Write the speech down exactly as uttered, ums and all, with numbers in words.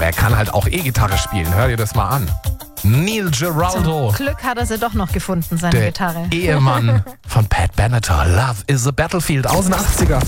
er kann halt auch E-Gitarre spielen. Hör dir das mal an. Neil Giraldo. Zum Glück hat er sie doch noch gefunden, seine Der Gitarre. Ehemann von Pat Benatar. Love is a Battlefield aus den achtziger.